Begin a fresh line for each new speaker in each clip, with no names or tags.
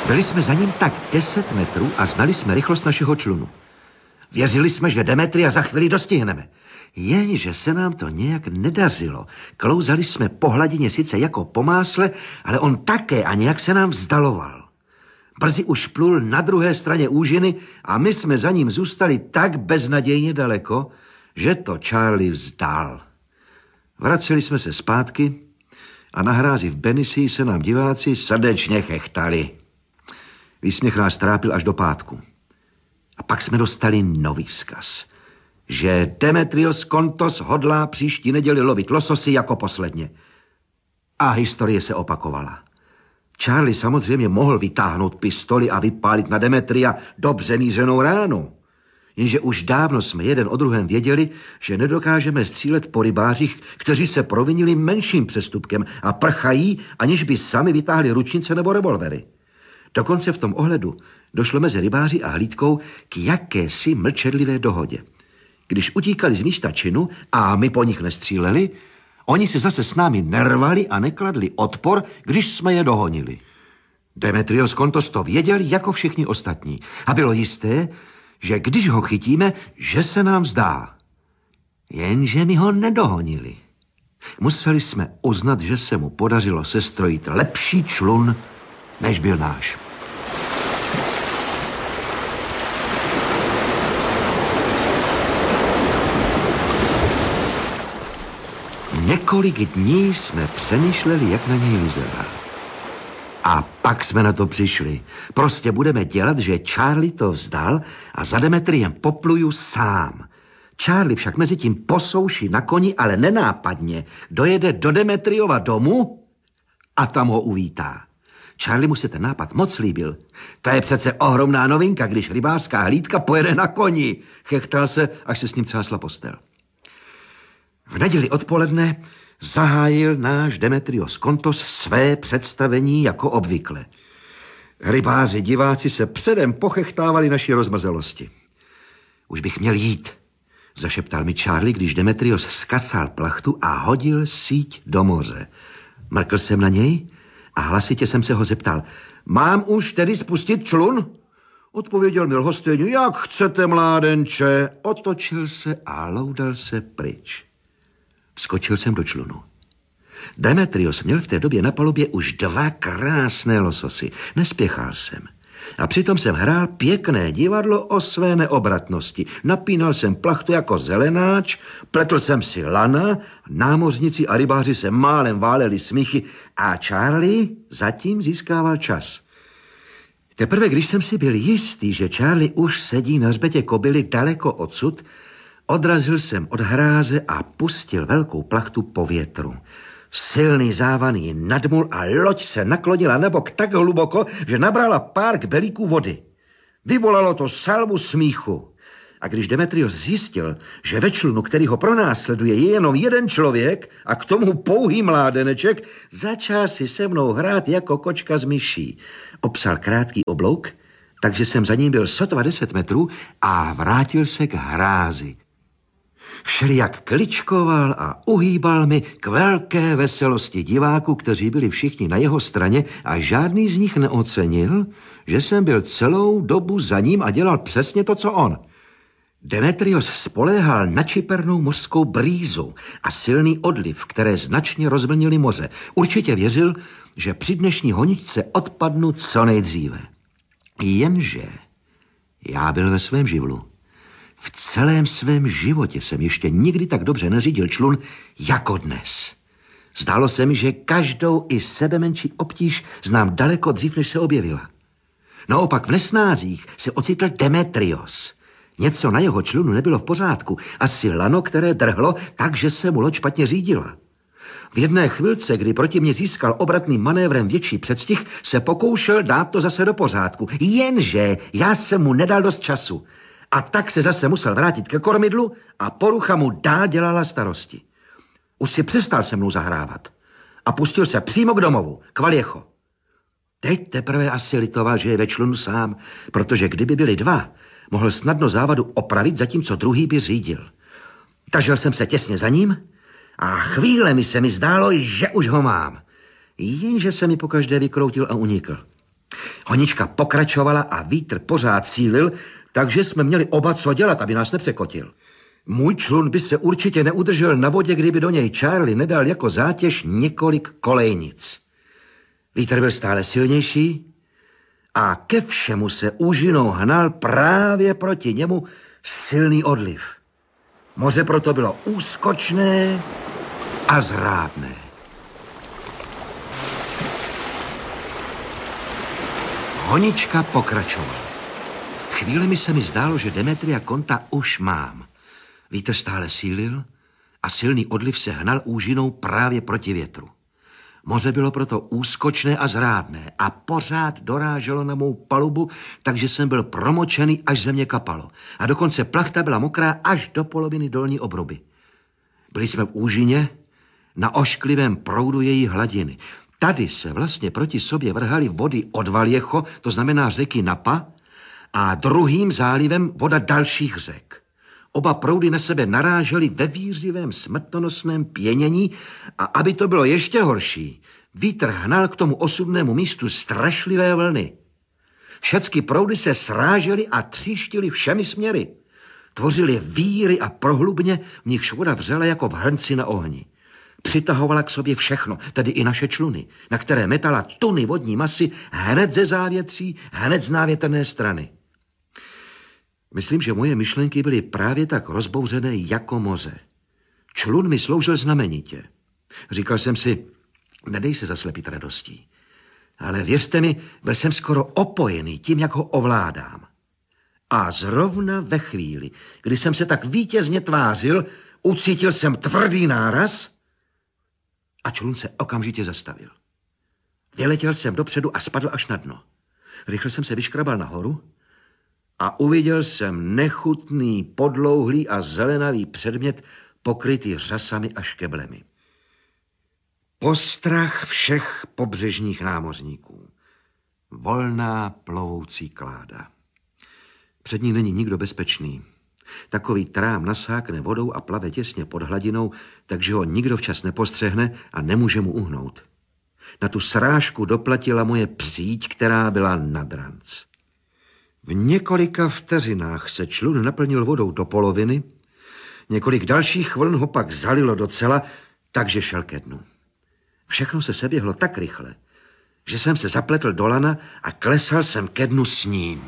Byli jsme za ním tak 10 metrů a znali jsme rychlost našeho člunu. Věřili jsme, že Demetria za chvíli dostihneme. Jenže se nám to nějak nedařilo. Klouzali jsme po hladině sice jako po másle, ale on také a nějak se nám vzdaloval. Brzy už plul na druhé straně úžiny a my jsme za ním zůstali tak beznadějně daleko, že to Charlie vzdal. Vraceli jsme se zpátky a na hrázi v Benici se nám diváci srdečně chechtali. Výsměch nás trápil až do pátku. A pak jsme dostali nový vzkaz, že Demetrios Kontos hodlá příští neděli lovit lososy jako posledně. A historie se opakovala. Charlie samozřejmě mohl vytáhnout pistoli a vypálit na Demetria dobře mířenou ránu. Jenže už dávno jsme jeden o druhém věděli, že nedokážeme střílet po rybářích, kteří se provinili menším přestupkem a prchají, aniž by sami vytáhli ručnice nebo revolvery. Dokonce v tom ohledu došlo mezi rybáři a hlídkou k jakési mlčedlivé dohodě. Když utíkali z místa činu a my po nich nestříleli, oni si zase s námi nervali a nekladli odpor, když jsme je dohonili. Demetrios Kontos to věděl jako všichni ostatní a bylo jisté, že když ho chytíme, že se nám vzdá. Jenže my ho nedohonili. Museli jsme uznat, že se mu podařilo sestrojit lepší člun, než byl náš. Několik dní jsme přemýšleli, jak na něj vyzerá. A pak jsme na to přišli. Prostě budeme dělat, že Charlie to vzdal a za Demetriem popluju sám. Charlie však mezi tím posouší na koni, ale nenápadně dojede do Demetriova domu a tam ho uvítá. Charlie mu se ten nápad moc líbil. To je přece ohromná novinka, když rybářská hlídka pojede na koni. Chechtal se, až se s ním třásla postel. V neděli odpoledne zahájil náš Demetrios Kontos své představení jako obvykle. Rybáři diváci se předem pochechtávali naší rozmrzelosti. Už bych měl jít, zašeptal mi Charlie, když Demetrios skasal plachtu a hodil síť do moře. Mrkl jsem na něj a hlasitě jsem se ho zeptal: mám už tedy spustit člun? Odpověděl mi lhostejně: jak chcete, mládenče. Otočil se a loudal se pryč. Vskočil jsem do člunu. Demetrios měl v té době na palubě už 2 krásné lososy. Nespěchal jsem. A přitom jsem hrál pěkné divadlo o své neobratnosti. Napínal jsem plachtu jako zelenáč, pletl jsem si lana, námořníci a rybáři se málem váleli smíchy a Charlie zatím získával čas. Teprve když jsem si byl jistý, že Charlie už sedí na hřbetě kobily daleko odsud, odrazil jsem od hráze a pustil velkou plachtu po větru. Silný závan ji nadmul a loď se naklonila nebok tak hluboko, že nabrala pár kbelíků vody. Vyvolalo to salvu smíchu. A když Demetrios zjistil, že ve člunu, který ho pronásleduje, je jenom jeden člověk a k tomu pouhý mládeneček, začal si se mnou hrát jako kočka s myší. Obsal krátký oblouk, takže jsem za ním byl sotva 10 metrů a vrátil se k hrázi. Všelijak kličkoval a uhýbal mi k velké veselosti diváků, kteří byli všichni na jeho straně a žádný z nich neocenil, že jsem byl celou dobu za ním a dělal přesně to, co on. Demetrios spoléhal na čipernou mořskou brýzu a silný odliv, které značně rozvlnily moře. Určitě věřil, že při dnešní honičce odpadnu co nejdříve. Jenže já byl ve svém živlu. V celém svém životě jsem ještě nikdy tak dobře neřídil člun jako dnes. Zdálo se mi, že každou i sebemenší obtíž znám daleko dřív, než se objevila. Naopak v nesnázích se ocitl Demetrios. Něco na jeho člunu nebylo v pořádku. Asi lano, které drhlo, takže se mu loď špatně řídila. V jedné chvilce, kdy proti mě získal obratným manévrem větší předstih, se pokoušel dát to zase do pořádku. Jenže já jsem mu nedal dost času. A tak se zase musel vrátit ke kormidlu a porucha mu dál dělala starosti. Už si přestal se mnou zahrávat a pustil se přímo k domovu, k Valjecho. Teď teprve asi litoval, že je ve člunu sám, protože kdyby byli 2, mohl snadno závadu opravit, zatímco druhý by řídil. Držel jsem se těsně za ním a chvíle mi se zdálo, že už ho mám. Jenže se mi pokaždé vykroutil a unikl. Honička pokračovala a vítr pořád sílil, takže jsme měli oba co dělat, aby nás nepřekotil. Můj člun by se určitě neudržel na vodě, kdyby do něj Charlie nedal jako zátěž několik kolejnic. Vítr byl stále silnější a ke všemu se úžinou hnal právě proti němu silný odliv. Moře proto bylo úskočné a zrádné. Honička pokračovala. Chvíli se mi zdálo, že Demetria Konta už mám. Vítr stále sílil a silný odliv se hnal úžinou právě proti větru. Moře bylo proto úskočné a zrádné a pořád doráželo na mou palubu, takže jsem byl promočený, až ze mě kapalo. A dokonce plachta byla mokrá až do poloviny dolní obruby. Byli jsme v úžině na ošklivém proudu její hladiny. Tady se vlastně proti sobě vrhaly vody od Valjecho, to znamená řeky Napa, a druhým zálivem voda dalších řek. Oba proudy na sebe narážely ve výřivém smrtonosném pěnění a aby to bylo ještě horší, vítr hnal k tomu osudnému místu strašlivé vlny. Všecky proudy se srážely a tříštily všemi směry. Tvořily víry a prohlubně, v nichž voda vřela jako v hrnci na ohni. Přitahovala k sobě všechno, tedy i naše čluny, na které metala tuny vodní masy hned ze závětří, hned z návětrné strany. Myslím, že moje myšlenky byly právě tak rozbouřené jako moře. Člun mi sloužil znamenitě. Říkal jsem si, nedej se zaslepit radostí. Ale věřte mi, byl jsem skoro opojený tím, jak ho ovládám. A zrovna ve chvíli, kdy jsem se tak vítězně tvářil, ucítil jsem tvrdý náraz a člun se okamžitě zastavil. Vyletěl jsem dopředu a spadl až na dno. Rychle jsem se vyškrabal nahoru a uviděl jsem nechutný, podlouhlý a zelenavý předmět pokrytý řasami a škeblemi. Postrach všech pobřežních námořníků. Volná plovoucí kláda. Před ní není nikdo bezpečný. Takový trám nasákne vodou a plave těsně pod hladinou, takže ho nikdo včas nepostřehne a nemůže mu uhnout. Na tu srážku doplatila moje příď, která byla nad ranc. V několika vteřinách se člun naplnil vodou do poloviny, několik dalších vln ho pak zalilo docela, takže šel ke dnu. Všechno se seběhlo tak rychle, že jsem se zapletl do lana a klesal jsem ke dnu s ním.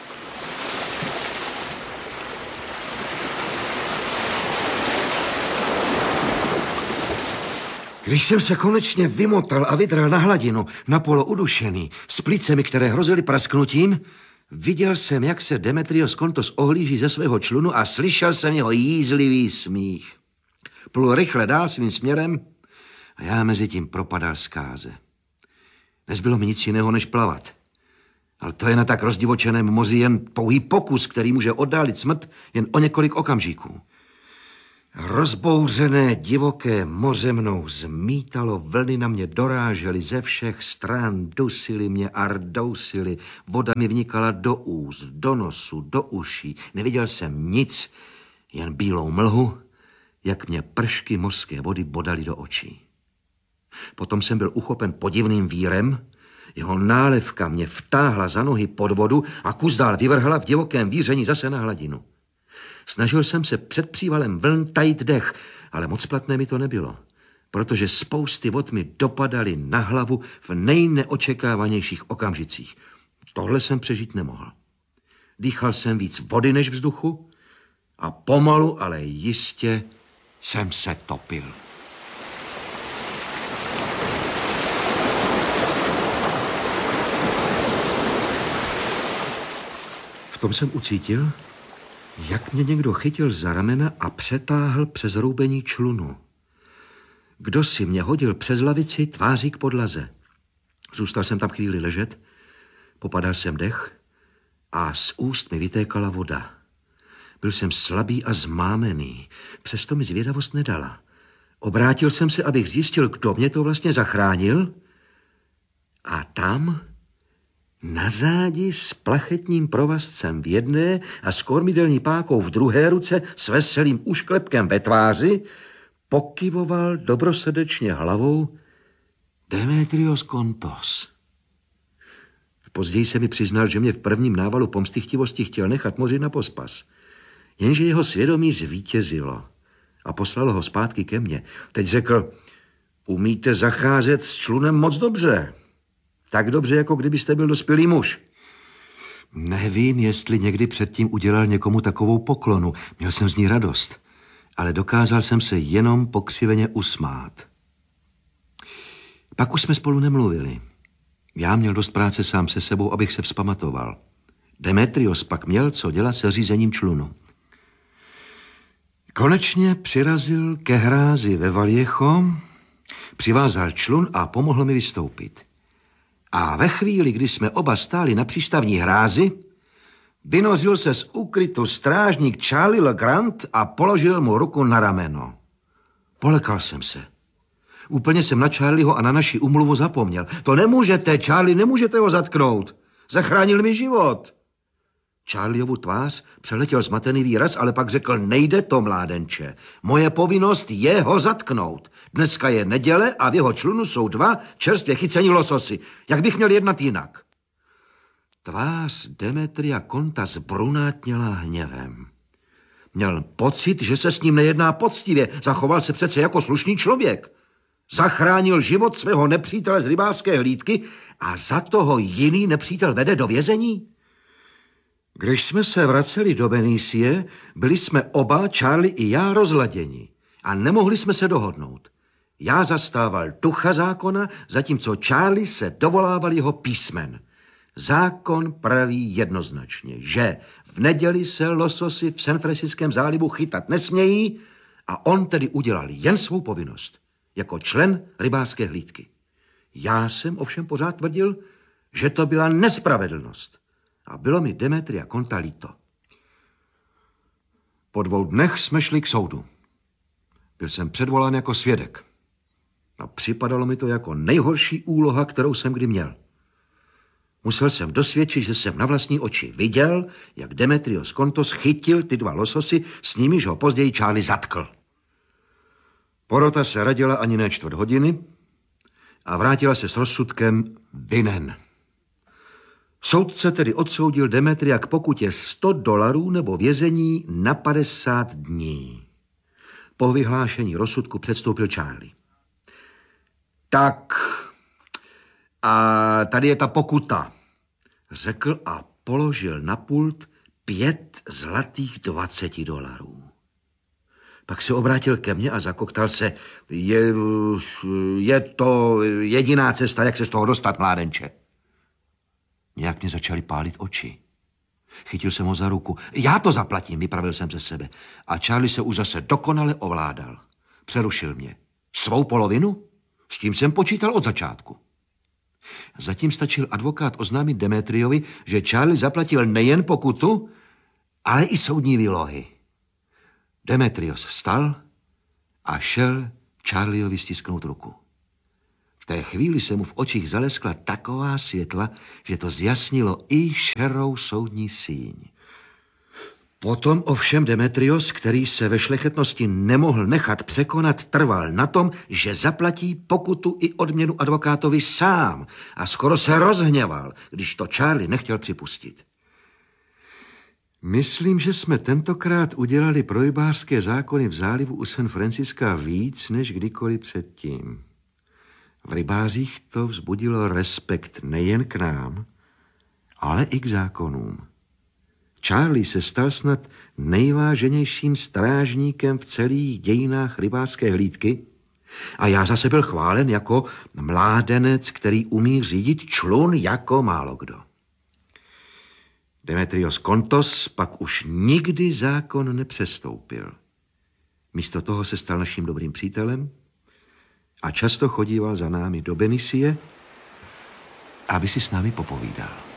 Když jsem se konečně vymotal a vydral na hladinu, napolo udušený, s plicemi, které hrozily prasknutím, viděl jsem, jak se Demetrios Kontos ohlíží ze svého člunu a slyšel jsem jeho jízlivý smích. Plul rychle dál svým směrem a já mezi tím propadal zkáze. Nezbylo mi nic jiného, než plavat. Ale to je na tak rozdivočeném moři jen pouhý pokus, který může oddálit smrt jen o několik okamžiků. Rozbouřené divoké moře mnou zmítalo, vlny na mě dorážely ze všech stran, dusily mě a rdousily, voda mi vnikala do úst, do nosu, do uší. Neviděl jsem nic, jen bílou mlhu, jak mě pršky mořské vody bodaly do očí. Potom jsem byl uchopen podivným vírem, jeho nálevka mě vtáhla za nohy pod vodu a kus dál vyvrhla v divokém víření zase na hladinu. Snažil jsem se před přívalem vln tajit dech, ale moc platné mi to nebylo, protože spousty vod mi dopadaly na hlavu v nejneočekávanějších okamžicích. Tohle jsem přežít nemohl. Dýchal jsem víc vody než vzduchu a pomalu, ale jistě jsem se topil. V tom jsem ucítil, jak mě někdo chytil za ramena a přetáhl přes roubení člunu. Kdo si mě hodil přes lavici tváří k podlaze. Zůstal jsem tam chvíli ležet, popadal jsem dech a z úst mi vytékala voda. Byl jsem slabý a zmámený, přesto mi zvědavost nedala. Obrátil jsem se, abych zjistil, kdo mě to vlastně zachránil, a tam na zádi s plachetním provazcem v jedné a s kormidelní pákou v druhé ruce s veselým ušklepkem ve tváři pokyvoval dobrosrdečně hlavou Demetrios Kontos. Později se mi přiznal, že mě v prvním návalu pomstychtivosti chtěl nechat mořit na pospas. Jenže jeho svědomí zvítězilo a poslalo ho zpátky ke mně. Teď řekl, umíte zacházet s člunem moc dobře. Tak dobře, jako kdybyste byl dospělý muž. Nevím, jestli někdy předtím udělal někomu takovou poklonu. Měl jsem z ní radost, ale dokázal jsem se jenom pokřiveně usmát. Pak už jsme spolu nemluvili. Já měl dost práce sám se sebou, abych se vzpamatoval. Demetrios pak měl co dělat se řízením člunu. Konečně přirazil ke hrázi ve Vallejo, přivázal člun a pomohl mi vystoupit. A ve chvíli, kdy jsme oba stáli na přístavní hrázi, vynořil se z úkrytu strážník Charlie Legrand a položil mu ruku na rameno. Polekal jsem se. Úplně jsem na Charlieho a na naši úmluvu zapomněl. To nemůžete, Charlie, nemůžete ho zatknout. Zachránil mi život. Charlieovu tvář přeletěl zmatený výraz, ale pak řekl, nejde to, mládenče. Moje povinnost je ho zatknout. Dneska je neděle a v jeho člunu jsou 2 čerstvě chycení lososy. Jak bych měl jednat jinak? Tvář Demetria Conta zbrunátněla hněvem. Měl pocit, že se s ním nejedná poctivě. Zachoval se přece jako slušný člověk. Zachránil život svého nepřítele z rybářské hlídky a za toho jiný nepřítel vede do vězení? Když jsme se vraceli do Benicie, byli jsme oba, Charlie i já, rozladěni a nemohli jsme se dohodnout. Já zastával ducha zákona, zatímco Charlie se dovolával jeho písmen. Zákon praví jednoznačně, že v neděli se lososy v San Francisckém zálivu chytat nesmějí a on tedy udělal jen svou povinnost, jako člen rybářské hlídky. Já jsem ovšem pořád tvrdil, že to byla nespravedlnost. A bylo mi Demetria Conta líto. Po 2 dnech jsme šli k soudu. Byl jsem předvolán jako svědek. A připadalo mi to jako nejhorší úloha, kterou jsem kdy měl. Musel jsem dosvědčit, že jsem na vlastní oči viděl, jak Demetrios Contos chytil ty 2 lososy, s nimiž ho později Charlie zatkl. Porota se radila ani ne 1/4 hodiny a vrátila se s rozsudkem vinen. Soudce tedy odsoudil Demetria k pokutě $100 nebo vězení na 50 dní. Po vyhlášení rozsudku předstoupil Charlie. Tak, a tady je ta pokuta, řekl a položil na pult 5 zlatých $20. Pak se obrátil ke mně a zakoktal se. Je to jediná cesta, jak se z toho dostat, mládenče. Nějak mě začaly pálit oči. Chytil jsem ho za ruku. Já to zaplatím, vypravil jsem ze sebe. A Charlie se už zase dokonale ovládal. Přerušil mě. Svou polovinu? S tím jsem počítal od začátku. Zatím stačil advokát oznámit Demetriovi, že Charlie zaplatil nejen pokutu, ale i soudní výlohy. Demetrios vstal a šel Charlieovi stisknout ruku. V té chvíli se mu v očích zaleskla taková světla, že to zjasnilo i šerou soudní síň. Potom ovšem Demetrios, který se ve šlechetnosti nemohl nechat překonat, trval na tom, že zaplatí pokutu i odměnu advokátovi sám a skoro se rozhněval, když to Charlie nechtěl připustit. Myslím, že jsme tentokrát udělali pro rybářské zákony v zálivu u San Francisca víc než kdykoliv předtím. V rybářích to vzbudilo respekt nejen k nám, ale i k zákonům. Charlie se stal snad nejváženějším strážníkem v celých dějinách rybářské hlídky a já zase byl chválen jako mládenec, který umí řídit člun jako málokdo. Demetrios Contos pak už nikdy zákon nepřestoupil. Místo toho se stal naším dobrým přítelem a často chodíval za námi do Benicie, aby si s námi popovídal.